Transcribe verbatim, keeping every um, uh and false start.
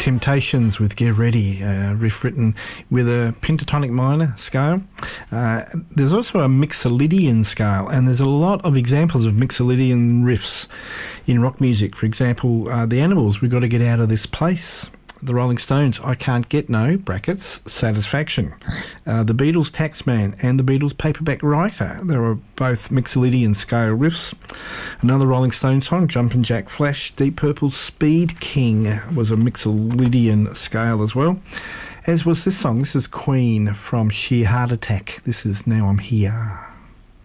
Temptations with Get Ready, a riff written with a pentatonic minor scale. Uh, there's also a Mixolydian scale, and there's a lot of examples of Mixolydian riffs in rock music. For example, uh, The Animals, We've Got to Get Out of This Place. The Rolling Stones, I Can't Get No, brackets, Satisfaction. Uh, the Beatles, Taxman, and the Beatles, Paperback Writer. They were both Mixolydian scale riffs. Another Rolling Stones song, Jumpin' Jack Flash. Deep Purple's Speed King was a Mixolydian scale as well. As was this song. This is Queen from Sheer Heart Attack. This is Now I'm Here.